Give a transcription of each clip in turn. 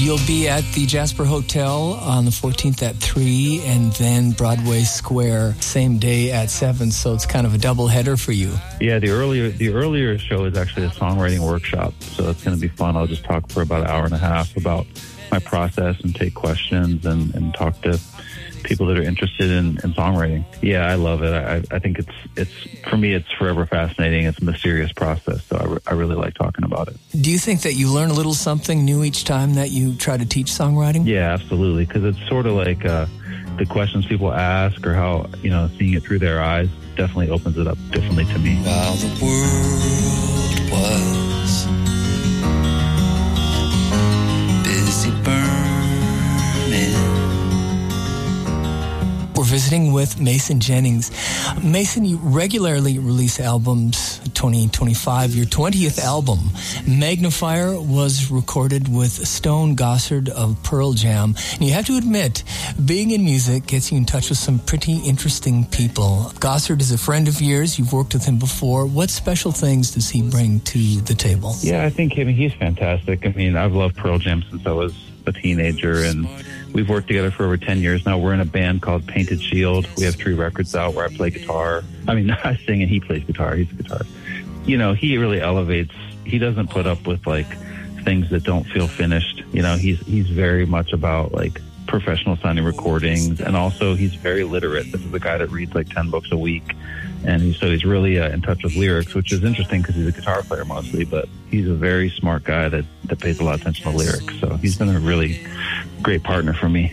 You'll be at the Jasper Hotel on the 14th at 3, and then Broadway Square same day at 7, so it's kind of a double header for you. Yeah, the earlier show is actually a songwriting workshop, so it's going to be fun. I'll just talk for about an hour and a half about my process and take questions and talk to people that are interested in songwriting. Yeah, I love it. I think it's for me, it's forever fascinating. It's a mysterious process, so I really like talking about it. Do you think that you learn a little something new each time that you try to teach songwriting? Yeah, absolutely, because it's sort of like the questions people ask or how, seeing it through their eyes definitely opens it up differently to me. While the world was busy burning. We're visiting with Mason Jennings. Mason, you regularly release albums. 2025, your 20th album, Magnifier, was recorded with Stone Gossard of Pearl Jam. And you have to admit, being in music gets you in touch with some pretty interesting people. Gossard is a friend of yours. You've worked with him before. What special things does he bring to the table? Yeah, I think he's fantastic. I mean, I've loved Pearl Jam since I was a teenager, and we've worked together for over 10 years now. We're in a band called Painted Shield. We have 3 records out where I play guitar. I mean, I sing and he plays guitar. He's a guitarist. He really elevates. He doesn't put up with things that don't feel finished. He's very much about professional sounding recordings, and also he's very literate. This is a guy that reads 10 books a week, and he's really in touch with lyrics, which is interesting because he's a guitar player mostly, but he's a very smart guy that pays a lot of attention to lyrics. So he's been a really great partner for me.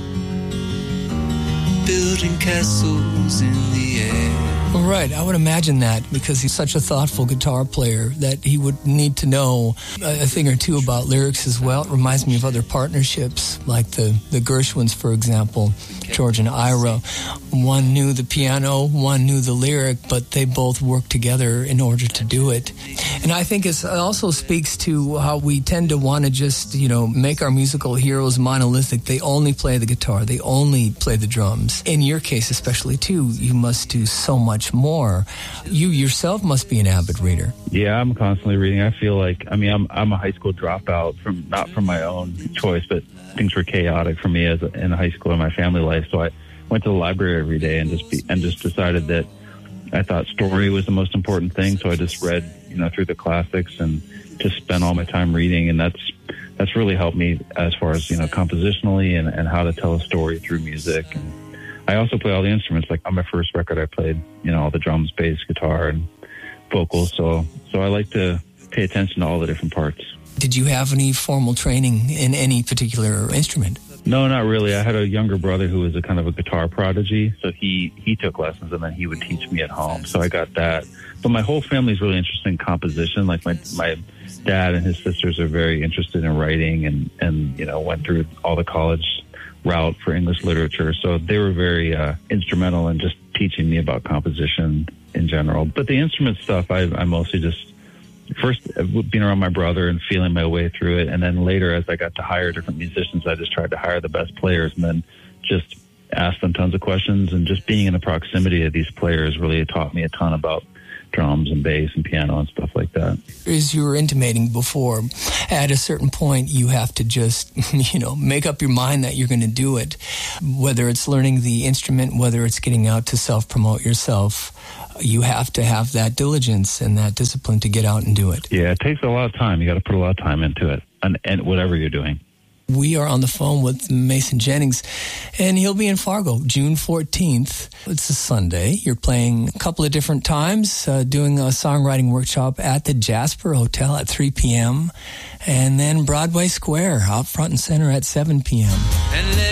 Building castles in the air. Right, I would imagine that, because he's such a thoughtful guitar player that he would need to know a thing or two about lyrics as well. It reminds me of other partnerships, like the Gershwins, for example, George and Ira. One knew the piano, one knew the lyric, but they both worked together in order to do it. And I think it also speaks to how we tend to want to just, make our musical heroes monolithic. They only play the guitar, they only play the drums. In your case especially, too, you must do so much more. You yourself must be an avid reader. Yeah, I'm constantly reading. I feel I'm a high school dropout not from my own choice, but things were chaotic for me in high school and my family life. So I went to the library every day and just decided that I thought story was the most important thing. So I just read, through the classics and just spent all my time reading. And that's really helped me as far as, compositionally and how to tell a story through music. And I also play all the instruments. On my first record, I played, all the drums, bass, guitar, and vocals. So I like to pay attention to all the different parts. Did you have any formal training in any particular instrument? No, not really. I had a younger brother who was a kind of a guitar prodigy. So he took lessons, and then he would teach me at home. So I got that. But my whole family is really interested in composition. My dad and his sisters are very interested in writing and went through all the college route for English literature. So they were very instrumental in just teaching me about composition in general. But the instrument stuff, I mostly just first being around my brother and feeling my way through it. And then later, as I got to hire different musicians, I just tried to hire the best players and then just ask them tons of questions. And just being in the proximity of these players really taught me a ton about drums and bass and piano and stuff like that. As you were intimating before, at a certain point you have to just, make up your mind that you're going to do it. Whether it's learning the instrument, whether it's getting out to self-promote yourself, you have to have that diligence and that discipline to get out and do it. Yeah, it takes a lot of time. You got to put a lot of time into it, and whatever you're doing. We are on the phone with Mason Jennings, and he'll be in Fargo June 14th. It's a Sunday. You're playing a couple of different times, doing a songwriting workshop at the Jasper Hotel at 3 p.m., and then Broadway Square out front and center at 7 p.m.